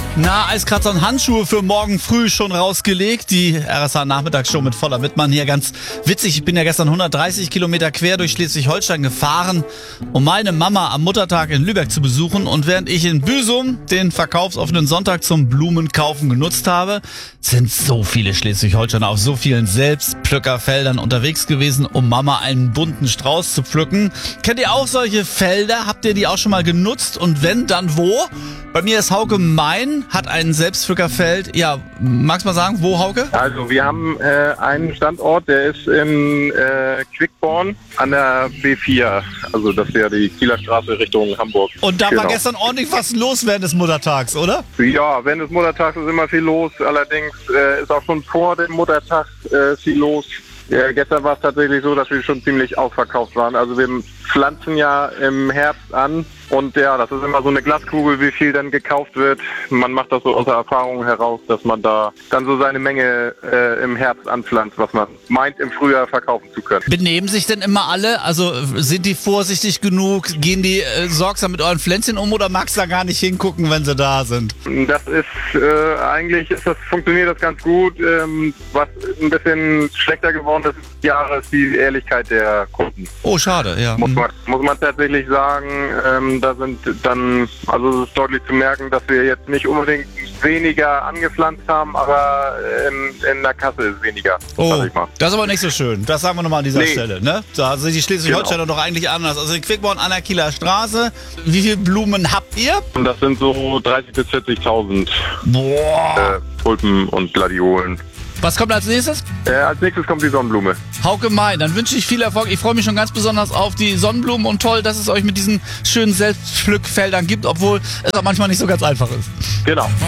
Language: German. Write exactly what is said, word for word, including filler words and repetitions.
Na, Eiskratzer und Handschuhe für morgen früh schon rausgelegt. Die R S A-Nachmittagsshow mit Voller Wittmann hier. Ganz witzig, ich bin ja gestern hundertdreißig Kilometer quer durch Schleswig-Holstein gefahren, um meine Mama am Muttertag in Lübeck zu besuchen. Und während ich in Büsum den verkaufsoffenen Sonntag zum Blumenkaufen genutzt habe, sind so viele Schleswig-Holsteiner auf so vielen Selbstpflückerfeldern unterwegs gewesen, um Mama einen bunten Strauß zu pflücken. Kennt ihr auch solche Felder? Habt ihr die auch schon mal genutzt? Und wenn, dann wo? Bei mir ist Hauke Main, hat ein Selbstpflückerfeld. Ja, magst du mal sagen, wo, Hauke? Also wir haben äh, einen Standort, der ist in äh, Quickborn an der B vier. Also das wäre die Kieler Straße Richtung Hamburg. Und da genau. war gestern ordentlich was los während des Muttertags, oder? Ja, während des Muttertags ist immer viel los. Allerdings äh, ist auch schon vor dem Muttertag äh, viel los. Ja, gestern war es tatsächlich so, dass wir schon ziemlich ausverkauft waren. Also wir pflanzen ja im Herbst an und ja, das ist immer so eine Glaskugel, wie viel dann gekauft wird. Man macht das so aus der Erfahrung heraus, dass man da dann so seine Menge äh, im Herbst anpflanzt, was man meint, im Frühjahr verkaufen zu können. Benehmen sich denn immer alle? Also sind die vorsichtig genug? Gehen die äh, sorgsam mit euren Pflänzchen um oder magst du da gar nicht hingucken, wenn sie da sind? Das ist äh, eigentlich ist das funktioniert das ganz gut. Ähm, was ein bisschen schlechter geworden ist, Jahre ist die Ehrlichkeit der Kunden. Oh, schade, ja. Muss man, muss man tatsächlich sagen, ähm, da sind dann, also es ist deutlich zu merken, dass wir jetzt nicht unbedingt weniger angepflanzt haben, aber in, in der Kasse ist weniger. Oh, das ist aber nicht so schön. Das sagen wir nochmal an dieser nee. Stelle, ne? Da sind die Schleswig-Holsteiner genau. doch eigentlich anders. Also in Quickborn an der Kieler Straße. Wie viele Blumen habt ihr? Und das sind so dreißigtausend bis vierzigtausend Boah. Äh, Tulpen und Gladiolen. Was kommt als nächstes? Äh, als nächstes kommt die Sonnenblume. Hauke Main, dann wünsche ich viel Erfolg. Ich freue mich schon ganz besonders auf die Sonnenblumen und toll, dass es euch mit diesen schönen Selbstpflückfeldern gibt, obwohl es auch manchmal nicht so ganz einfach ist. Genau.